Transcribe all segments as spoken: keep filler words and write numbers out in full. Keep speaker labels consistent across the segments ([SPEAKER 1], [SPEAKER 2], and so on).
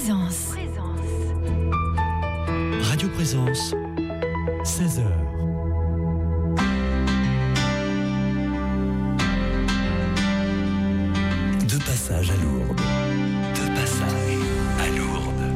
[SPEAKER 1] Présence.
[SPEAKER 2] Radio Présence, seize heures. De passage à Lourdes. De passage à Lourdes.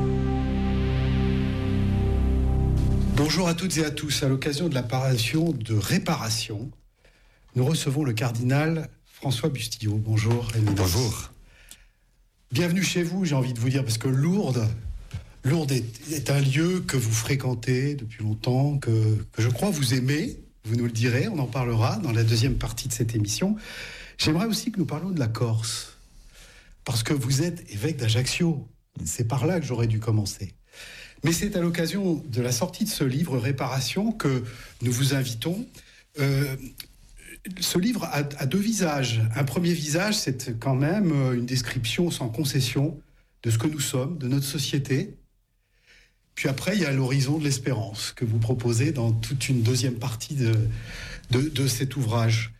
[SPEAKER 3] Bonjour à toutes et à tous. À l'occasion de la parution de Réparation, nous recevons le cardinal François Bustillo. Bonjour. Éminence.
[SPEAKER 4] Bonjour.
[SPEAKER 3] Bienvenue chez vous, j'ai envie de vous dire, parce que Lourdes, Lourdes est, est un lieu que vous fréquentez depuis longtemps, que, que je crois vous aimez. Vous nous le direz, on en parlera dans la deuxième partie de cette émission. J'aimerais aussi que nous parlions de la Corse, parce que vous êtes évêque d'Ajaccio. C'est par là que j'aurais dû commencer. Mais c'est à l'occasion de la sortie de ce livre, Réparation, que nous vous invitons. Euh, ce livre a, a deux visages. Un premier visage, c'est quand même une description sans concession de ce que nous sommes, de notre société. Puis après, il y a l'horizon de l'espérance que vous proposez dans toute une deuxième partie de, de, de cet ouvrage.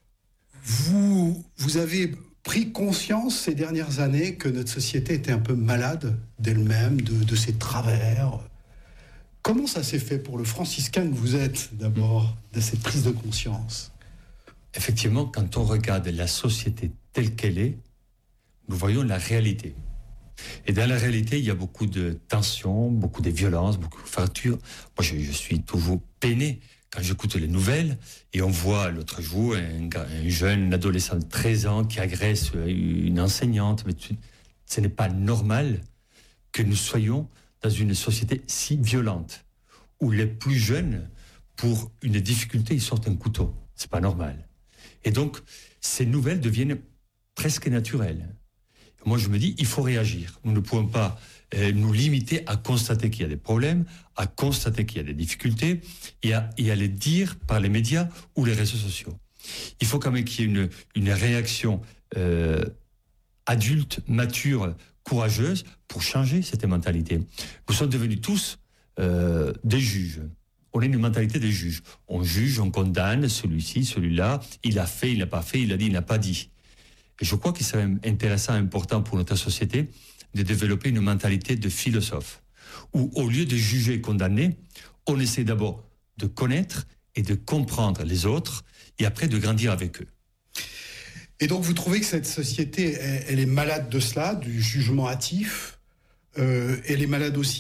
[SPEAKER 3] Vous, vous avez pris conscience ces dernières années que notre société était un peu malade d'elle-même, de, de ses travers. Comment ça s'est fait pour le franciscain que vous êtes, d'abord, de cette prise de conscience ?
[SPEAKER 4] Effectivement, quand on regarde la société telle qu'elle est, nous voyons la réalité. Et dans la réalité, il y a beaucoup de tensions, beaucoup de violences, beaucoup de fractures. Moi, je, je suis toujours peiné quand j'écoute les nouvelles et on voit l'autre jour un, un jeune un adolescent de treize ans qui agresse une enseignante. Mais ce n'est pas normal que nous soyons dans une société si violente, où les plus jeunes, pour une difficulté, ils sortent un couteau. C'est pas normal. Et donc, ces nouvelles deviennent presque naturelles. Moi, je me dis, il faut réagir. Nous ne pouvons pas euh, nous limiter à constater qu'il y a des problèmes, à constater qu'il y a des difficultés, et à, et à les dire par les médias ou les réseaux sociaux. Il faut quand même qu'il y ait une, une réaction euh, adulte, mature, courageuse, pour changer cette mentalité. Nous sommes devenus tous euh, des juges. On a une mentalité des juges. On juge, on condamne celui-ci, celui-là. Il a fait, il n'a pas fait, il a dit, il n'a pas dit. Et je crois qu'il serait intéressant, important pour notre société de développer une mentalité de philosophe, où au lieu de juger et condamner, on essaie d'abord de connaître et de comprendre les autres, et après de grandir avec eux.
[SPEAKER 3] Et donc vous trouvez que cette société, elle, elle est malade de cela, du jugement hâtif, euh, elle est malade aussi